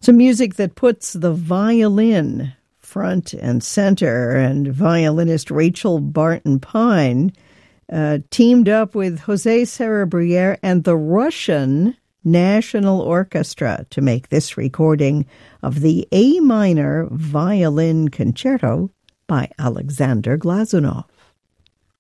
Some music that puts the violin front and center, and violinist Rachel Barton Pine teamed up with Jose Serra-Briere and the Russian National Orchestra to make this recording of the A minor violin concerto by Alexander Glazunov.